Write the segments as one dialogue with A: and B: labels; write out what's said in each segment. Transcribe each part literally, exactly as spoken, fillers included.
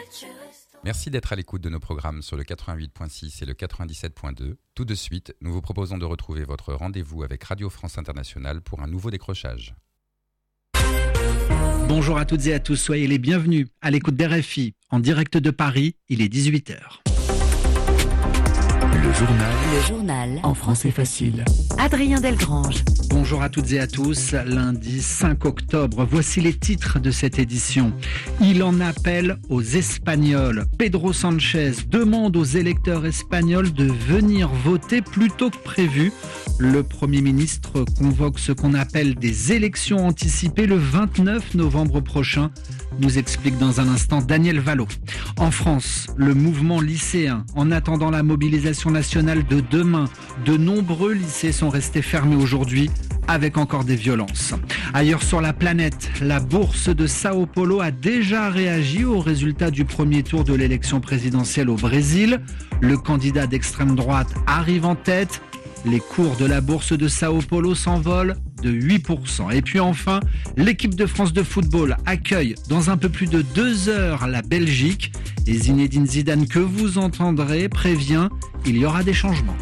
A: Merci d'être à l'écoute de nos programmes sur le quatre-vingt-huit virgule six et le quatre-vingt-dix-sept virgule deux. Tout de suite, nous vous proposons de retrouver votre rendez-vous avec Radio France Internationale pour un nouveau décrochage.
B: Bonjour à toutes et à tous, soyez les bienvenus à l'écoute d'R F I. En direct de Paris, il est dix-huit heures.
C: Le journal.
D: Le journal.
C: En français facile.
D: Adrien Delgrange.
B: Bonjour à toutes et à tous, lundi cinq octobre, voici les titres de cette édition. Il en appelle aux Espagnols. Pedro Sánchez demande aux électeurs espagnols de venir voter plus tôt que prévu. Le Premier ministre convoque ce qu'on appelle des élections anticipées le vingt-neuf novembre prochain, nous explique dans un instant Daniel Vallot. En France, le mouvement lycéen, en attendant la mobilisation nationale de demain, de nombreux lycées sont restés fermés aujourd'hui, avec encore des violences. Ailleurs sur la planète, la bourse de Sao Paulo a déjà réagi aux résultats du premier tour de l'élection présidentielle au Brésil. Le candidat d'extrême droite arrive en tête. Les cours de la bourse de Sao Paulo s'envolent de huit pour cent. Et puis enfin, l'équipe de France de football accueille dans un peu plus de deux heures la Belgique. Et Zinedine Zidane, que vous entendrez, prévient, il y aura des changements.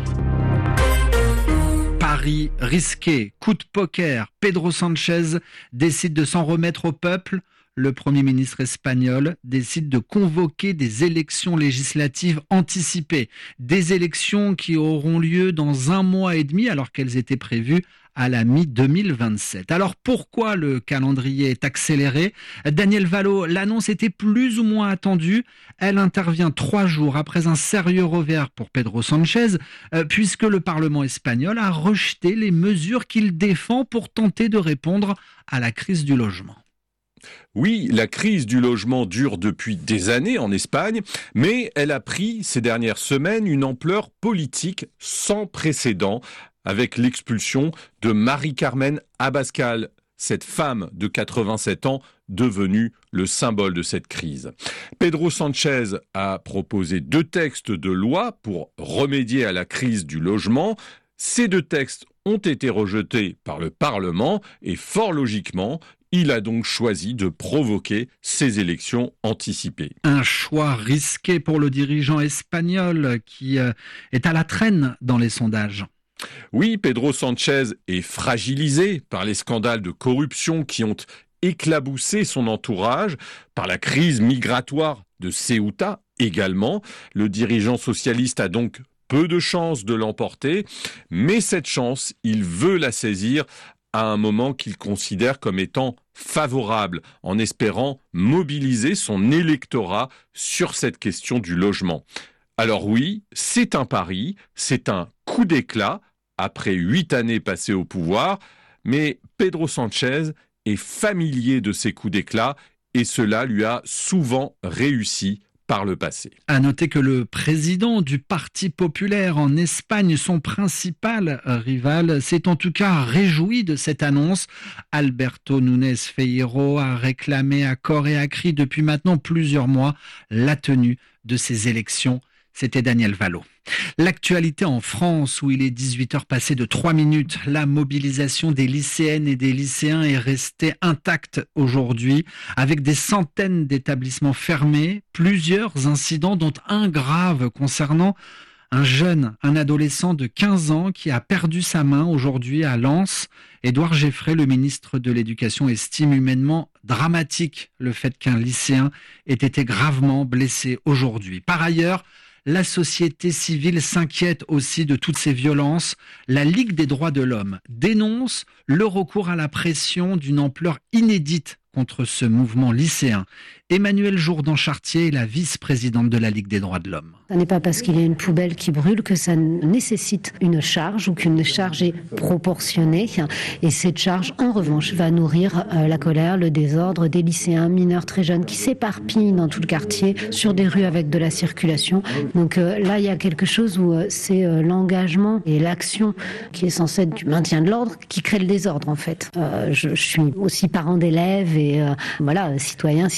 B: Paris risqué, coup de poker, Pedro Sánchez décide de s'en remettre au peuple. Le Premier ministre espagnol décide de convoquer des élections législatives anticipées. Des élections qui auront lieu dans un mois et demi alors qu'elles étaient prévues à la mi deux mille vingt-sept. Alors pourquoi le calendrier est accéléré ? Daniel Vallot, l'annonce était plus ou moins attendue. Elle intervient trois jours après un sérieux revers pour Pedro Sánchez, euh, puisque le Parlement espagnol a rejeté les mesures qu'il défend pour tenter de répondre à la crise du logement.
E: Oui, la crise du logement dure depuis des années en Espagne, mais elle a pris ces dernières semaines une ampleur politique sans précédent avec l'expulsion de Mari-Carmen Abascal, cette femme de quatre-vingt-sept ans devenue le symbole de cette crise. Pedro Sánchez a proposé deux textes de loi pour remédier à la crise du logement. Ces deux textes ont été rejetés par le Parlement et fort logiquement, il a donc choisi de provoquer ces élections anticipées.
B: Un choix risqué pour le dirigeant espagnol qui est à la traîne dans les sondages.
E: Oui, Pedro Sánchez est fragilisé par les scandales de corruption qui ont éclaboussé son entourage, par la crise migratoire de Ceuta également. Le dirigeant socialiste a donc peu de chances de l'emporter, mais cette chance, il veut la saisir à un moment qu'il considère comme étant favorable, en espérant mobiliser son électorat sur cette question du logement. Alors oui, c'est un pari, c'est un coup d'éclat, après huit années passées au pouvoir, mais Pedro Sánchez est familier de ces coups d'éclat et cela lui a souvent réussi par le passé.
B: À noter que le président du Parti populaire en Espagne, son principal rival, s'est en tout cas réjoui de cette annonce. Alberto Núñez Feijóo a réclamé à corps et à cri depuis maintenant plusieurs mois la tenue de ces élections. C'était Daniel Vallot. L'actualité en France, où il est dix-huit heures passées de trois minutes, la mobilisation des lycéennes et des lycéens est restée intacte aujourd'hui, avec des centaines d'établissements fermés, plusieurs incidents dont un grave concernant un jeune, un adolescent de quinze ans qui a perdu sa main aujourd'hui à Lens. Édouard Geffray, le ministre de l'Éducation, estime humainement dramatique le fait qu'un lycéen ait été gravement blessé aujourd'hui. Par ailleurs, la société civile s'inquiète aussi de toutes ces violences. La Ligue des droits de l'homme dénonce le recours à la pression d'une ampleur inédite contre ce mouvement lycéen. Emmanuelle Jourdan-Chartier est la vice-présidente de la Ligue des droits de l'homme.
F: Ce n'est pas parce qu'il y a une poubelle qui brûle que ça nécessite une charge ou qu'une charge est proportionnée. Et cette charge, en revanche, va nourrir euh, la colère, le désordre des lycéens mineurs très jeunes qui s'éparpillent dans tout le quartier, sur des rues avec de la circulation. Donc euh, là, il y a quelque chose où euh, c'est euh, l'engagement et l'action qui est censée être du maintien de l'ordre qui crée le désordre, en fait. Euh, je, je suis aussi parent d'élèves et euh, voilà, citoyen, citoyenne.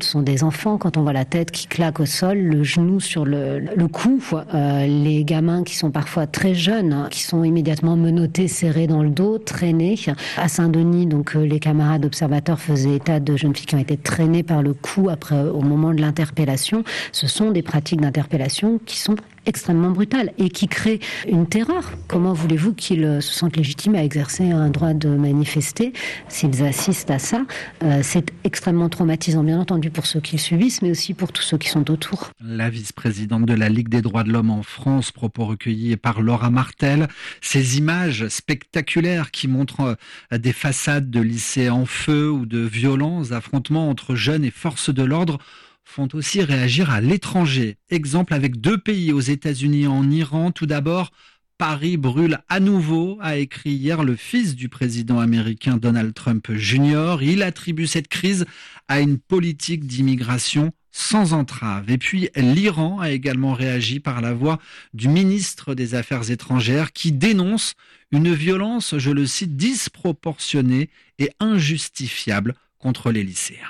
F: d'autres sont des enfants. Quand on voit la tête qui claque au sol, le genou sur le, le cou, euh, les gamins qui sont parfois très jeunes, qui sont immédiatement menottés, serrés dans le dos, traînés. À Saint-Denis, donc les camarades observateurs faisaient état de jeunes filles qui ont été traînées par le cou après, au moment de l'interpellation. Ce sont des pratiques d'interpellation qui sont extrêmement brutales et qui créent une terreur. Comment voulez-vous qu'ils se sentent légitimes à exercer un droit de manifester s'ils assistent à ça? euh, C'est extrêmement traumatisant, bien entendu, pour ceux qui le subissent, mais aussi pour tous ceux qui sont autour.
B: La vice-présidente de la Ligue des droits de l'homme en France, propos recueillis par Laura Martel. Ces images spectaculaires qui montrent des façades de lycées en feu ou de violents affrontements entre jeunes et forces de l'ordre font aussi réagir à l'étranger. Exemple avec deux pays, aux États-Unis et en Iran. Tout d'abord, Paris brûle à nouveau, a écrit hier le fils du président américain Donald Trump junior Il attribue cette crise à une politique d'immigration sans entrave. Et puis l'Iran a également réagi par la voix du ministre des Affaires étrangères qui dénonce une violence, je le cite, disproportionnée et injustifiable contre les lycéens.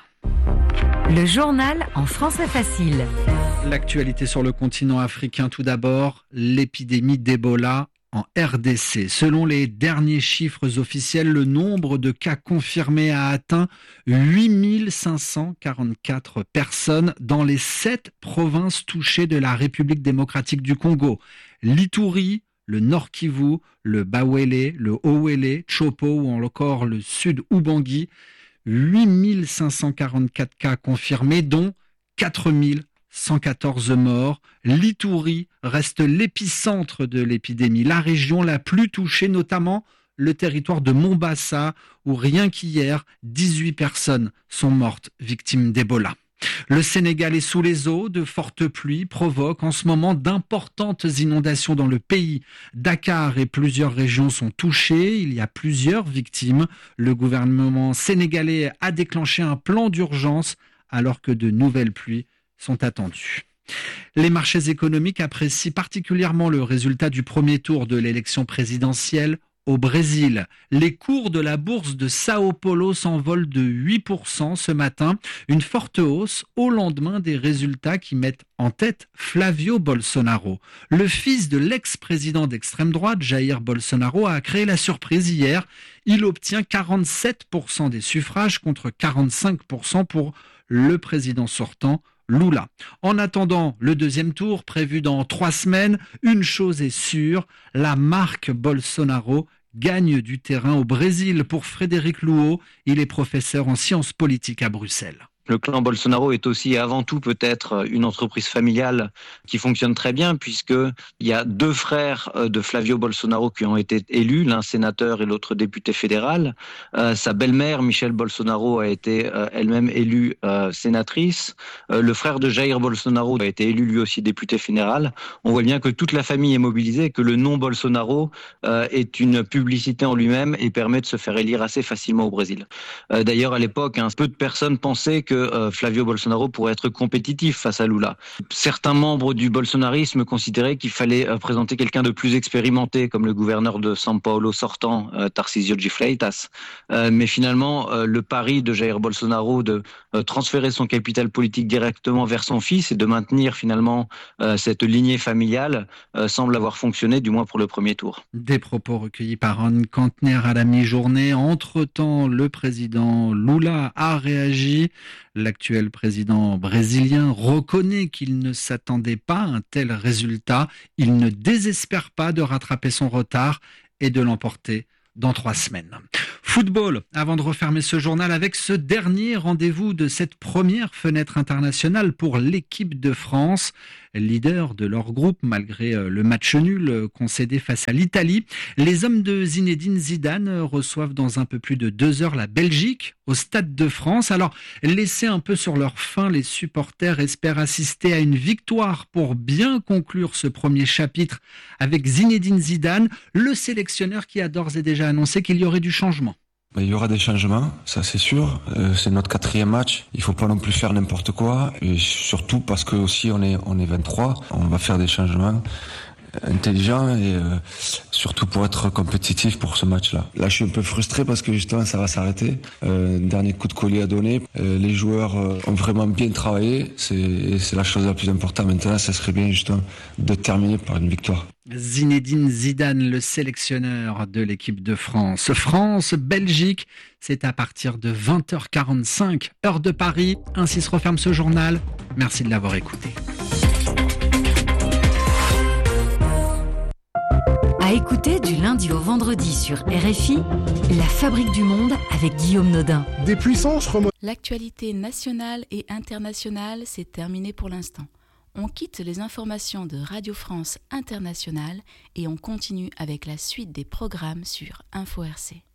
D: Le journal en français facile.
B: L'actualité sur le continent africain tout d'abord, l'épidémie d'Ebola en R D C. Selon les derniers chiffres officiels, le nombre de cas confirmés a atteint huit mille cinq cent quarante-quatre personnes dans les sept provinces touchées de la République démocratique du Congo. L'Ituri, le Nord Kivu, le Bawele, le Owele, Chopo ou encore le Sud Ubangi. huit mille cinq cent quarante-quatre cas confirmés, dont quatre mille cent quatorze morts. L'Ituri reste l'épicentre de l'épidémie, la région la plus touchée, notamment le territoire de Mombasa, où rien qu'hier, dix-huit personnes sont mortes victimes d'Ebola. Le Sénégal est sous les eaux, de fortes pluies provoquent en ce moment d'importantes inondations dans le pays. Dakar et plusieurs régions sont touchées, il y a plusieurs victimes. Le gouvernement sénégalais a déclenché un plan d'urgence alors que de nouvelles pluies sont attendues. Les marchés économiques apprécient particulièrement le résultat du premier tour de l'élection présidentielle au Brésil. Les cours de la bourse de Sao Paulo s'envolent de huit pour cent ce matin, une forte hausse au lendemain des résultats qui mettent en tête Flavio Bolsonaro. Le fils de l'ex-président d'extrême droite, Jair Bolsonaro, a créé la surprise hier. Il obtient quarante-sept pour cent des suffrages contre quarante-cinq pour cent pour le président sortant, Lula. En attendant le deuxième tour prévu dans trois semaines, une chose est sûre, la marque Bolsonaro gagne du terrain au Brésil. Pour Frédéric Louot, il est professeur en sciences politiques à Bruxelles.
C: Le clan Bolsonaro est aussi et avant tout peut-être une entreprise familiale qui fonctionne très bien puisqu'il y a deux frères de Flavio Bolsonaro qui ont été élus, l'un sénateur et l'autre député fédéral. Euh, sa belle-mère, Michelle Bolsonaro, a été euh, elle-même élue euh, sénatrice. Euh, le frère de Jair Bolsonaro a été élu lui aussi député fédéral. On voit bien que toute la famille est mobilisée et que le nom Bolsonaro euh, est une publicité en lui-même et permet de se faire élire assez facilement au Brésil. Euh, d'ailleurs, à l'époque, un peu de personnes pensaient que que Flavio Bolsonaro pourrait être compétitif face à Lula. Certains membres du bolsonarisme considéraient qu'il fallait présenter quelqu'un de plus expérimenté, comme le gouverneur de São Paulo sortant, Tarcísio de Freitas. Mais finalement, le pari de Jair Bolsonaro de transférer son capital politique directement vers son fils et de maintenir finalement cette lignée familiale semble avoir fonctionné, du moins pour le premier tour.
B: Des propos recueillis par Anne Kantner à la mi-journée. Entre-temps, le président Lula a réagi. L'actuel président brésilien reconnaît qu'il ne s'attendait pas à un tel résultat. Il ne désespère pas de rattraper son retard et de l'emporter dans trois semaines. Football, avant de refermer ce journal avec ce dernier rendez-vous de cette première fenêtre internationale pour l'équipe de France, leader de leur groupe malgré le match nul concédé face à l'Italie. Les hommes de Zinedine Zidane reçoivent dans un peu plus de deux heures la Belgique au Stade de France. Alors, laissés un peu sur leur faim, les supporters espèrent assister à une victoire pour bien conclure ce premier chapitre avec Zinedine Zidane, le sélectionneur qui a d'ores et déjà annoncé qu'il y aurait du changement.
G: Il y aura des changements, ça c'est sûr. Euh, c'est notre quatrième match. Il faut pas non plus faire n'importe quoi. Et surtout parce que aussi on est on est vingt-trois. On va faire des changements. intelligent et euh, surtout pour être compétitif pour ce match-là. Là, je suis un peu frustré parce que justement, ça va s'arrêter. Euh, dernier coup de collier à donner. Euh, les joueurs euh, ont vraiment bien travaillé. C'est, c'est la chose la plus importante. Maintenant, ça serait bien justement de terminer par une victoire.
B: Zinedine Zidane, le sélectionneur de l'équipe de France. France-Belgique, c'est à partir de vingt heures quarante-cinq, heure de Paris. Ainsi se referme ce journal. Merci de l'avoir écouté.
D: À écouter du lundi au vendredi sur R F I, La Fabrique du Monde avec Guillaume Nodin.
H: Des puissances remontent.
I: L'actualité nationale et internationale, c'est terminé pour l'instant. On quitte les informations de Radio France Internationale et on continue avec la suite des programmes sur Info R C.